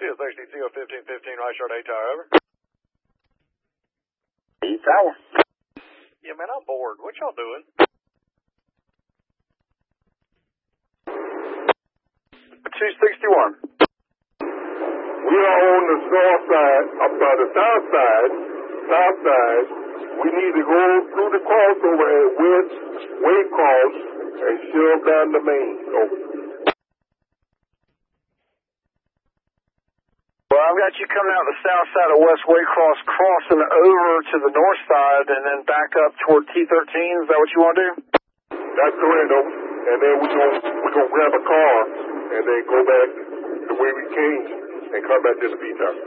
CSXDC 1515, right short A tower, over. E tower. Yeah, man, I'm bored. What y'all doing? 261. We are on the south side, the south side. We need to go through the crossover at West Waycross and shove down the main. Over. Well, I've got you coming out the south side of West Waycross, crossing over to the north side, and then back up toward T13. Is that what you want to do? That's correct, over. And then we're gonna grab a car and then go back the way we came and come back to the beach house.